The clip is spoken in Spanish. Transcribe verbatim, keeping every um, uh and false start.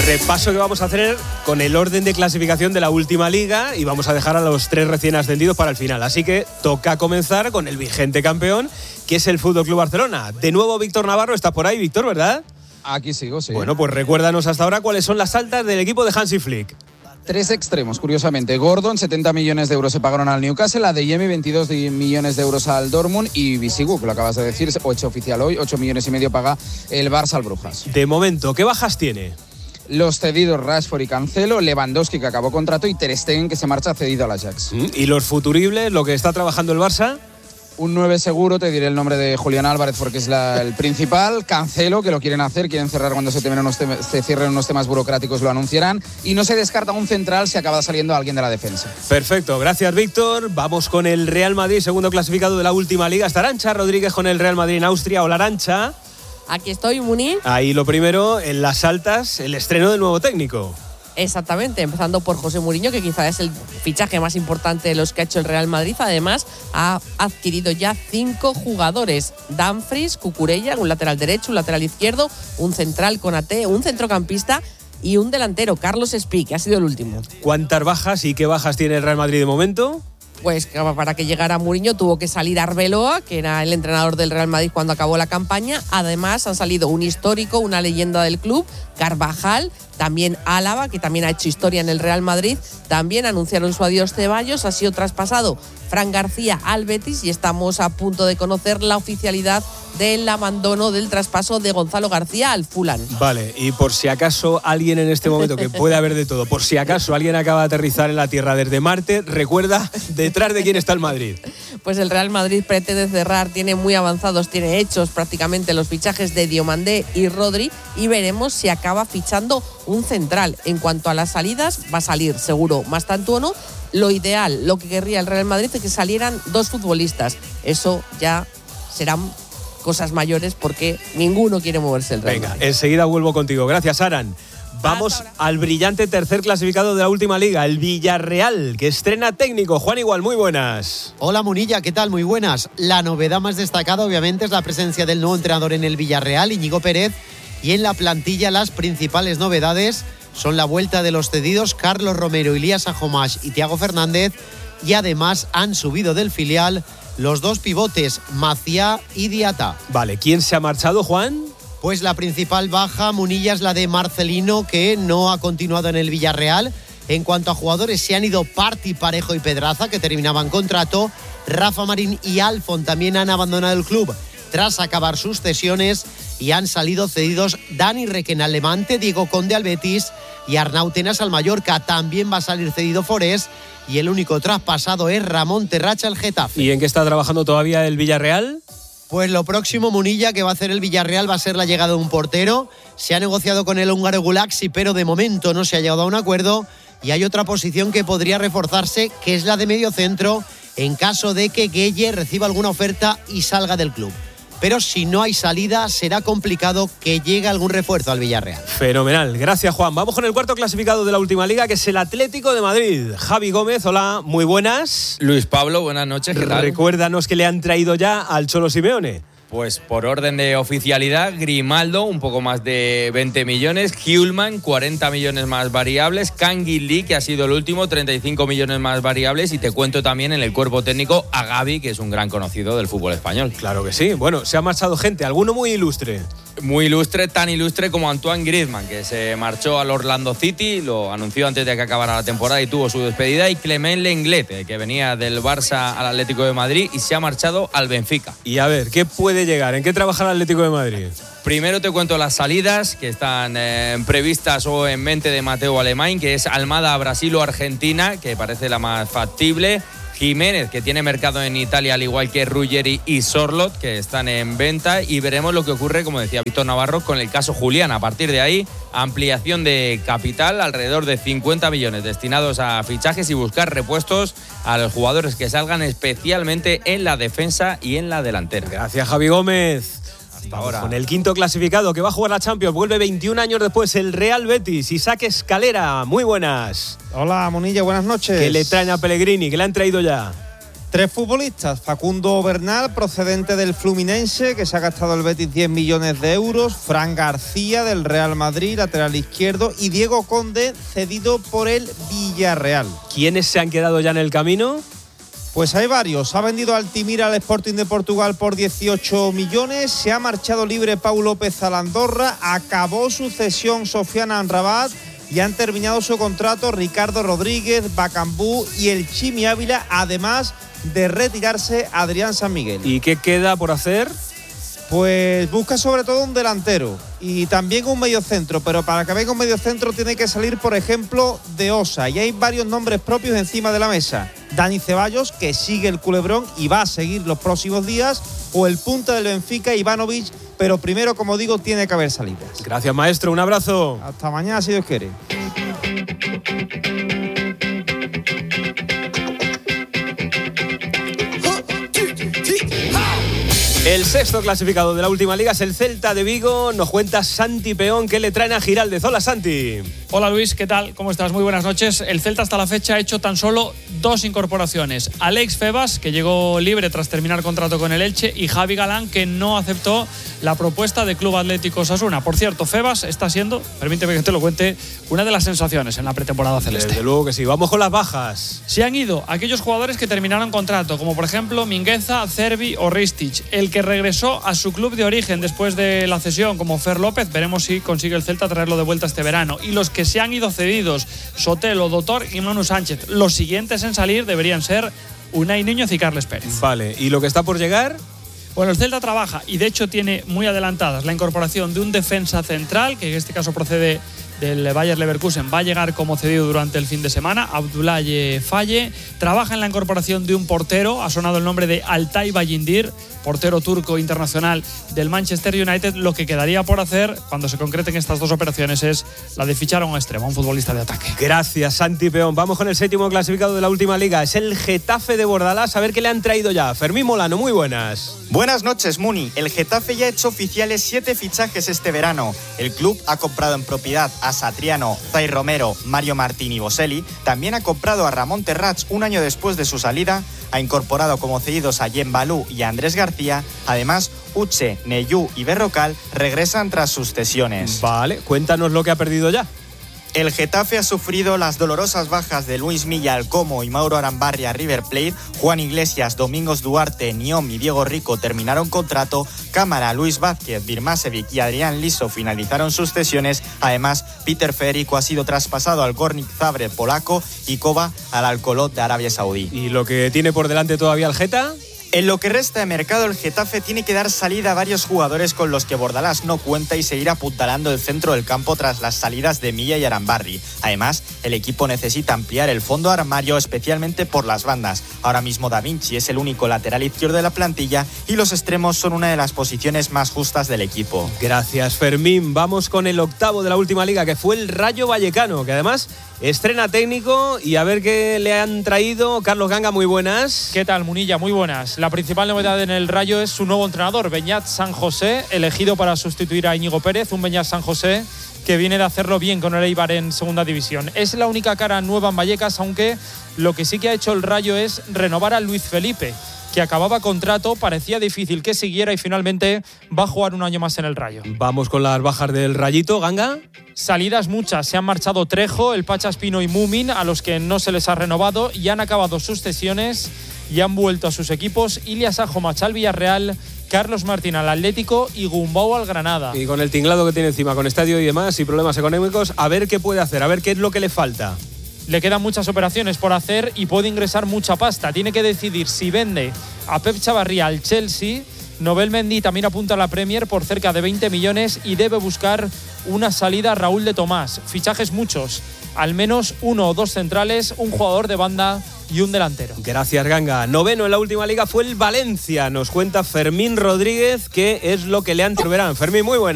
Repaso que vamos a hacer con el orden de clasificación de la última liga y vamos a dejar a los tres recién ascendidos para el final. Así que toca comenzar con el vigente campeón, que es el F C Barcelona. De nuevo Víctor Navarro, está por ahí, Víctor, ¿verdad? Aquí sigo, sí. Bueno, pues recuérdanos hasta ahora cuáles son las altas del equipo de Hansi Flick. Tres extremos, curiosamente. Gordon, setenta millones de euros se pagaron al Newcastle, Adeyemi, veintidós millones de euros al Dortmund y Bisigu, que lo acabas de decir, ocho oficial hoy, ocho millones y medio paga el Barça al Brujas. De momento, ¿qué bajas tiene? Los cedidos Rashford y Cancelo, Lewandowski, que acabó contrato, y Ter Stegen, que se marcha cedido al Ajax. ¿Y los futuribles, lo que está trabajando el Barça? Un nueve seguro, te diré el nombre de Julián Álvarez porque es la, el principal. Cancelo, que lo quieren hacer, quieren cerrar cuando se, temen unos tem- se cierren unos temas burocráticos, lo anunciarán. Y no se descarta un central si acaba saliendo alguien de la defensa. Perfecto, gracias Víctor. Vamos con el Real Madrid, segundo clasificado de la última liga. Está Arantxa Rodríguez con el Real Madrid en Austria. Hola Arantxa. Aquí estoy, Muni. Ahí lo primero, en las altas, el estreno del nuevo técnico. Exactamente, empezando por José Mourinho, que quizá es el fichaje más importante de los que ha hecho el Real Madrid. Además, ha adquirido ya cinco jugadores: Dumfries, Cucurella, un lateral derecho, un lateral izquierdo, un central Konaté, un centrocampista y un delantero, Carlos Espí, que ha sido el último. ¿Cuántas bajas y qué bajas tiene el Real Madrid de momento? Pues para que llegara Mourinho tuvo que salir Arbeloa, que era el entrenador del Real Madrid cuando acabó la campaña. Además han salido un histórico, una leyenda del club, Carvajal, también Álava, que también ha hecho historia en el Real Madrid. También anunciaron su adiós Ceballos, ha sido traspasado Fran García al Betis y estamos a punto de conocer la oficialidad del abandono del traspaso de Gonzalo García al Fulham. Vale, y por si acaso alguien en este momento, que puede haber de todo, por si acaso alguien acaba de aterrizar en la Tierra desde Marte, recuerda detrás de quién está el Madrid. Pues el Real Madrid pretende cerrar, tiene muy avanzados, tiene hechos prácticamente los fichajes de Diomandé y Rodri y veremos si acaba fichando un central. En cuanto a las salidas, va a salir seguro Mastantuono. Lo ideal, lo que querría el Real Madrid es que salieran dos futbolistas. Eso ya serán cosas mayores porque ninguno quiere moverse el Real Venga, Madrid. enseguida vuelvo contigo. Gracias, Aran. Vamos al brillante tercer clasificado de la última liga, el Villarreal, que estrena técnico. Juan Igual, muy buenas. Hola Munilla, ¿qué tal? Muy buenas. La novedad más destacada obviamente es la presencia del nuevo entrenador en el Villarreal, Íñigo Pérez, y en la plantilla las principales novedades son la vuelta de los cedidos Carlos Romero, Ilías Ajomash y Thiago Fernández, y además han subido del filial los dos pivotes, Maciá y Diata. Vale, ¿quién se ha marchado, Juan? Pues la principal baja, Munilla, es la de Marcelino, que no ha continuado en el Villarreal. En cuanto a jugadores, se han ido Parti, Parejo y Pedraza, que terminaban contrato. Rafa Marín y Alfon también han abandonado el club tras acabar sus cesiones y han salido cedidos Dani Requena al Levante, Diego Conde al Betis y Arnau Tenas al Mallorca. También va a salir cedido Forés y el único traspasado es Ramón Terracha al Getafe. ¿Y en qué está trabajando todavía el Villarreal? Pues lo próximo, Munilla, que va a hacer el Villarreal va a ser la llegada de un portero. Se ha negociado con el húngaro Gulaxi, pero de momento no se ha llegado a un acuerdo. Y hay otra posición que podría reforzarse, que es la de mediocentro, en caso de que Gueye reciba alguna oferta y salga del club. Pero si no hay salida, será complicado que llegue algún refuerzo al Villarreal. Fenomenal, gracias Juan. Vamos con el cuarto clasificado de la última liga, que es el Atlético de Madrid. Javi Gómez, hola, muy buenas. Luis Pablo, buenas noches, ¿qué tal? Recuérdanos que le han traído ya al Cholo Simeone. Pues por orden de oficialidad, Grimaldo, un poco más de veinte millones, Hjulman, cuarenta millones más variables, Canguilí, que ha sido el último, treinta y cinco millones más variables, y te cuento también en el cuerpo técnico a Gavi, que es un gran conocido del fútbol español. Claro que sí. Bueno, se ha marchado gente, alguno muy ilustre. Muy ilustre, tan ilustre como Antoine Griezmann, que se marchó al Orlando City, lo anunció antes de que acabara la temporada y tuvo su despedida, y Clement Lenglet, que venía del Barça al Atlético de Madrid y se ha marchado al Benfica. Y a ver, ¿qué puede llegar? ¿En qué trabaja el Atlético de Madrid? Primero te cuento las salidas que están eh, previstas o en mente de Mateo Alemán, que es Almada a Brasil o Argentina, que parece la más factible. Jiménez, que tiene mercado en Italia, al igual que Ruggeri y Sorloth, que están en venta, y veremos lo que ocurre, como decía Víctor Navarro, con el caso Julián. A partir de ahí, ampliación de capital, alrededor de cincuenta millones destinados a fichajes y buscar repuestos a los jugadores que salgan, especialmente en la defensa y en la delantera. Gracias, Javi Gómez. Hasta ahora. Con el quinto clasificado que va a jugar la Champions, vuelve veintiún años después el Real Betis. Isaac Escalera, muy buenas. Hola, Munilla, buenas noches. ¿Qué le traen a Pellegrini? ¿Qué le han traído ya? Tres futbolistas, Facundo Bernal, procedente del Fluminense, que se ha gastado el Betis diez millones de euros, Fran García, del Real Madrid, lateral izquierdo, y Diego Conde, cedido por el Villarreal. ¿Quiénes se han quedado ya en el camino? Pues hay varios. Ha vendido Altimira al Sporting de Portugal por dieciocho millones, se ha marchado libre Pau López a la Andorra, acabó su cesión Sofiane Amrabat, y han terminado su contrato Ricardo Rodríguez, Bacambú y el Chimi Ávila, además de retirarse Adrián San Miguel. ¿Y qué queda por hacer? Pues busca sobre todo un delantero y también un mediocentro, pero para que venga un mediocentro tiene que salir, por ejemplo, de Osa, y hay varios nombres propios encima de la mesa. Dani Ceballos, que sigue el culebrón y va a seguir los próximos días, o el punta del Benfica, Ivanovic, pero primero, como digo, tiene que haber salidas. Gracias, maestro, un abrazo. Hasta mañana, si Dios quiere. El sexto clasificado de la última liga es el Celta de Vigo. Nos cuenta Santi Peón que le traen a Giraldez. Hola, Santi. Hola, Luis, ¿qué tal? ¿Cómo estás? Muy buenas noches. El Celta hasta la fecha ha hecho tan solo dos incorporaciones. Alex Febas, que llegó libre tras terminar contrato con el Elche, y Javi Galán, que no aceptó la propuesta de Club Atlético Osasuna. Por cierto, Febas está siendo, permíteme que te lo cuente, una de las sensaciones en la pretemporada celeste. Desde luego que sí. Vamos con las bajas. Se han ido aquellos jugadores que terminaron contrato, como por ejemplo Mingueza, Cervi o Ristic. El que regresó a su club de origen después de la cesión, como Fer López, veremos si consigue el Celta traerlo de vuelta este verano. Y los que se han ido cedidos, Sotelo, Dotor y Manu Sánchez. Los siguientes en salir deberían ser Unai Núñez y Carles Pérez. Vale, ¿y lo que está por llegar? Bueno, el Celta trabaja y de hecho tiene muy adelantadas la incorporación de un defensa central, que en este caso procede del Bayer Leverkusen, va a llegar como cedido durante el fin de semana, Abdoulaye Faye. Trabaja en la incorporación de un portero, ha sonado el nombre de Altay Bayindir, portero turco internacional del Manchester United. Lo que quedaría por hacer cuando se concreten estas dos operaciones es la de fichar a un extremo, a un futbolista de ataque. Gracias, Santi Peón. Vamos con el séptimo clasificado de la última liga, es el Getafe de Bordalás. A ver qué le han traído ya. Fermín Molano, muy buenas. Buenas noches, Muni. El Getafe ya ha hecho oficiales siete fichajes este verano. El club ha comprado en propiedad a Satriano, Zay Romero, Mario Martín y Boselli. También ha comprado a Ramón Terrats un año después de su salida. Ha incorporado como cedidos a Yen Balú y a Andrés García. Además, Uche, Neyú y Berrocal regresan tras sus cesiones. Vale, cuéntanos lo que ha perdido ya. El Getafe ha sufrido las dolorosas bajas de Luis Milla al Como y Mauro Arambarri a River Plate. Juan Iglesias, Domingos Duarte, Niom y Diego Rico terminaron contrato. Cámara, Luis Vázquez, Birmasevic y Adrián Liso finalizaron sus cesiones. Además, Peter Federico ha sido traspasado al Gornik Zagreb polaco y Koba al Al-Kholot de Arabia Saudí. ¿Y lo que tiene por delante todavía el Geta? En lo que resta de mercado, el Getafe tiene que dar salida a varios jugadores con los que Bordalás no cuenta y seguir apuntalando el centro del campo tras las salidas de Milla y Arambarri. Además, el equipo necesita ampliar el fondo armario, especialmente por las bandas. Ahora mismo Da Vinci es el único lateral izquierdo de la plantilla y los extremos son una de las posiciones más justas del equipo. Gracias, Fermín. Vamos con el octavo de la última liga, que fue el Rayo Vallecano, que además estrena técnico, y a ver qué le han traído. Carlos Ganga, muy buenas. ¿Qué tal, Munilla? Muy buenas. La principal novedad en el Rayo es su nuevo entrenador, Beñat San José, elegido para sustituir a Íñigo Pérez, un Beñat San José que viene de hacerlo bien con el Eibar en segunda división. Es la única cara nueva en Vallecas, aunque lo que sí que ha hecho el Rayo es renovar a Luis Felipe, que acababa contrato, parecía difícil que siguiera y finalmente va a jugar un año más en el Rayo. Vamos con las bajas del Rayito, Ganga. Salidas muchas, se han marchado Trejo, el Pachaspino y Mumin, a los que no se les ha renovado, y han acabado sus cesiones y han vuelto a sus equipos Ilias Ajomach al Villarreal, Carlos Martín al Atlético y Gumbau al Granada. Y con el tinglado que tiene encima, con estadio y demás y problemas económicos, a ver qué puede hacer, a ver qué es lo que le falta. Le quedan muchas operaciones por hacer y puede ingresar mucha pasta. Tiene que decidir si vende a Pep Chavarría al Chelsea. Nobel Mendy también apunta a la Premier por cerca de veinte millones y debe buscar una salida a Raúl de Tomás. Fichajes muchos, al menos uno o dos centrales, un jugador de banda y un delantero. Gracias, Ganga. Noveno en la última liga fue el Valencia. Nos cuenta Fermín Rodríguez qué es lo que le han traído. Fermín, muy buena.